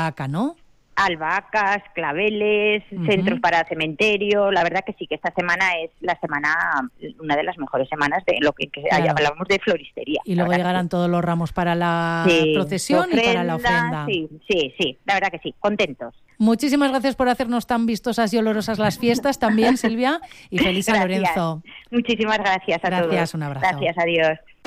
albahaca, ¿no? Albahacas, claveles, centros para cementerio. La verdad que sí, que esta semana es una de las mejores semanas de lo que hablamos de floristería. Y luego llegarán todos los ramos para la procesión y para la ofrenda. Sí, la verdad que sí, contentos. Muchísimas gracias por hacernos tan vistosas y olorosas las fiestas también, Silvia, y feliz San Lorenzo. Muchísimas gracias a todos. Gracias, un abrazo. Gracias, adiós.